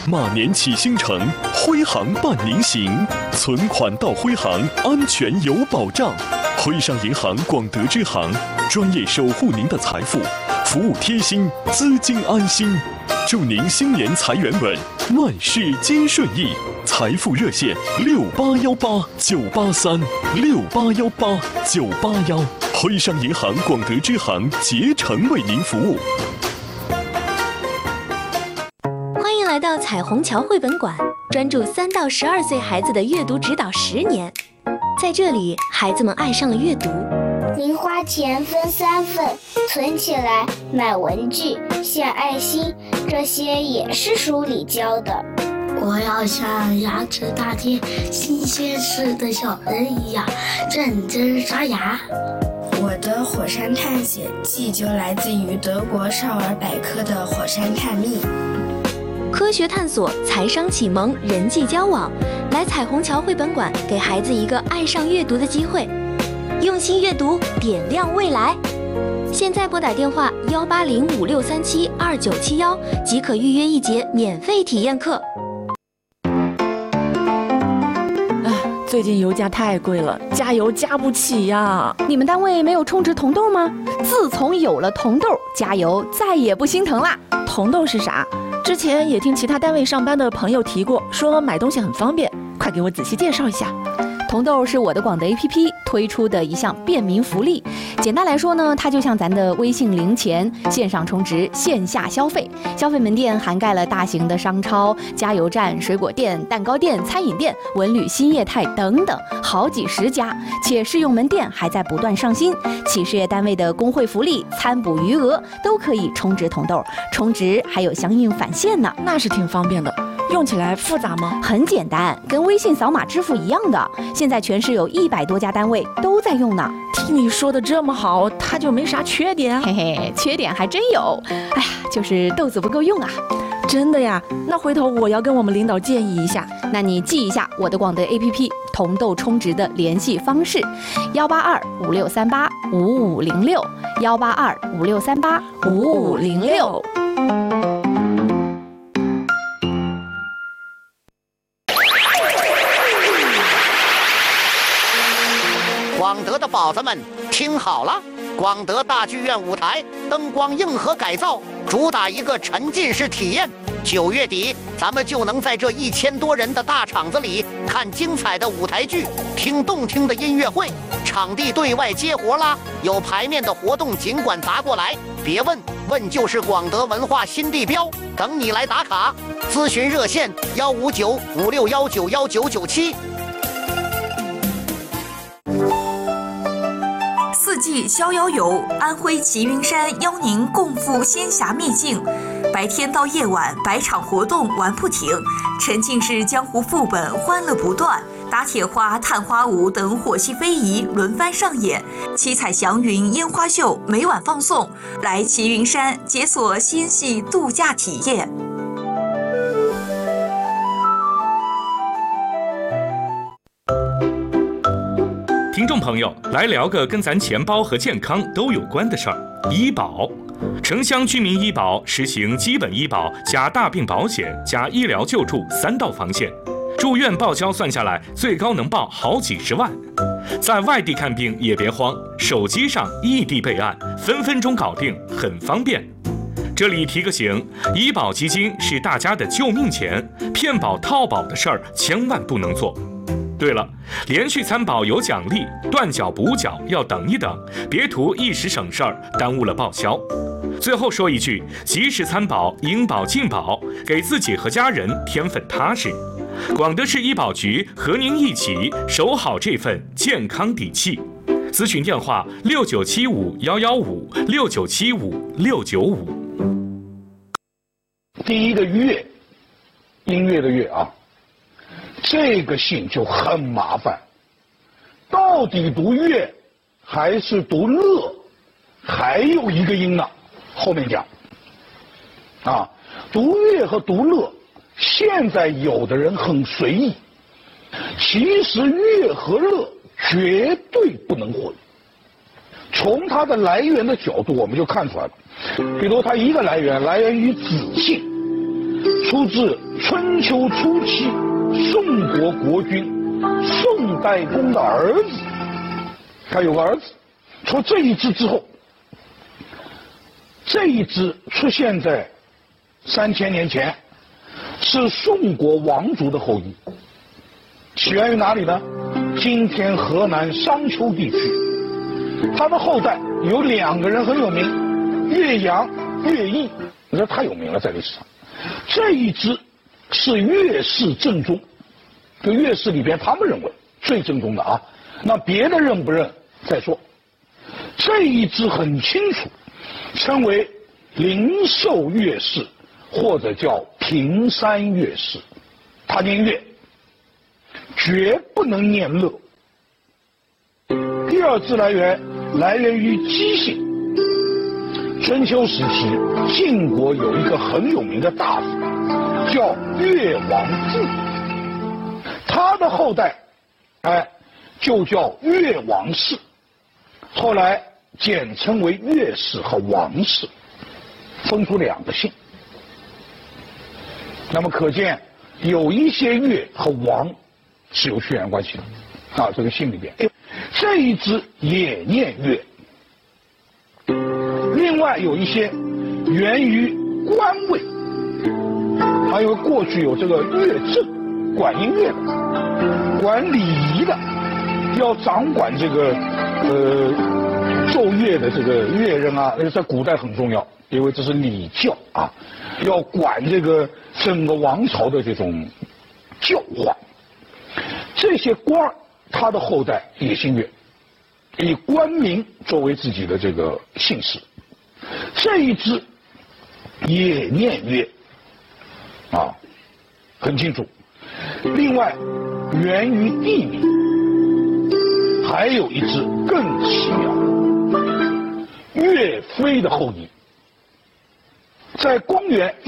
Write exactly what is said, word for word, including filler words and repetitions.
马年启星城，徽行伴您行，存款到徽行，安全有保障。徽商银行广德支行，专业守护您的财富，服务贴心，资金安心。祝您新年财源稳，万事皆顺意。财富热线六八幺八九八三六八幺八九八幺，徽商银行广德支行竭诚为您服务。 欢迎来到彩虹桥绘本馆，专注三到十二岁孩子的阅读指导十年。在这里，孩子们爱上了阅读。 零花钱分三份，存起来买文具、献爱心，这些也是书里教的。 我要像牙齿大街新鲜事的小人一样认真刷牙。 我的火山探险记就来自于德国少儿百科的火山探秘。 科学探索、财商启蒙、人际交往，来彩虹桥绘本馆，给孩子一个爱上阅读的机会。用心阅读，点亮未来。现在拨打电话幺八零五六三七二九七幺，即可预约一节免费体验课。 最近油价太贵了，加油加不起呀！ 你们单位没有充值铜豆吗？自从有了铜豆，加油再也不心疼啦。 铜豆是啥？之前也听其他单位上班的朋友提过，说买东西很方便，快给我仔细介绍一下。 铜豆是我的广德 A P P 推出的一项便民福利。简单来说呢，它就像咱的微信零钱，线上充值，线下消费。消费门店涵盖了大型的商超、加油站、水果店、蛋糕店、餐饮店、文旅新业态等等，好几十家。且试用门店还在不断上新，企事业单位的工会福利、餐补余额都可以充值铜豆，充值还有相应返现呢。 那是挺方便的。用起来复杂吗？ 很简单，跟微信扫码支付一样的。现在全市有一百多家单位都在用呢。 听你说的这么好，它就没啥缺点啊？ 嘿嘿，缺点还真有。哎呀，就是豆子不够用啊。 真的呀？那回头我要跟我们领导建议一下。 那你记一下我的广德 A P P 铜豆充值的联系方式：幺八二五六三八五五零六，幺八二五六三八五五零六。 广德的宝子们听好了，广德大剧院舞台灯光硬核改造，主打一个沉浸式体验。九月底，咱们就能在这一千多人的大场子里看精彩的舞台剧，听动听的音乐会。场地对外接活啦，有排面的活动尽管砸过来，别问，问就是广德文化新地标，等你来打卡。咨询热线幺五九五六幺九幺九九七。 四季逍遥游，安徽齐云山邀您共赴仙侠秘境。白天到夜晚，百场活动玩不停，沉浸式江湖副本欢乐不断，打铁花、探花舞等火系非遗轮番上演，七彩祥云烟花秀每晚放送。来齐云山解锁仙系度假体验。 听众朋友，来聊个跟咱钱包和健康都有关的事儿——医保。城乡居民医保实行基本医保加大病保险加医疗救助三道防线，住院报销算下来最高能报好几十万。在外地看病也别慌，手机上异地备案，分分钟搞定，很方便。这里提个醒，医保基金是大家的救命钱，骗保套保的事儿千万不能做。对了，连续参保有奖励，断缴补缴要等一等，别图一时省事儿，耽误了报销。最后说一句，及时参保，应保尽保，给自己和家人添份踏实。广德市医保局和您一起守好这份健康底气。咨询电话六九七五幺幺五六九七五六九五。 第一个乐，音乐的乐啊。这个姓就很麻烦，到底读乐还是读乐？还有一个音呢，后面讲。啊，读乐和读乐，现在有的人很随意，其实乐和乐绝对不能混。从它的来源的角度，我们就看出来了。比如它一个来源来源于子姓， 出自春秋初期宋国国君宋代公的儿子，他有个儿子，除这一支之后，这一支出现在三千年前，是宋国王族的后裔，起源于哪里呢？今天河南商丘地区。他的后代有两个人很有名，岳阳、岳毅，你说太有名了，在历史上。这一支是岳氏正宗，就岳氏里边他们认为最正宗的啊。那别的认不认再说。这一支很清楚，称为灵寿岳氏，或者叫平山岳氏。他念岳，绝不能念乐。第二支来源来源于姬姓。春秋时期，晋国有一个很有名的大夫，叫越王注，他的后代，哎，就叫越王氏，后来简称为越氏和王氏，分出两个姓。那么可见有一些越和王是有血缘关系的啊，这个姓里边，这一支也念越。另外有一些源于官位，还有过去有这个乐正，管音乐的，管礼仪的，要掌管这个呃奏乐的这个乐人啊，那在古代很重要，因为这是礼教啊，要管这个整个王朝的这种教化。这些官儿，他的后代也姓岳，以官名作为自己的这个姓氏。这一支也念岳，啊，很清楚。另外，源于地名，还有一支更奇妙，岳飞的后裔，在公元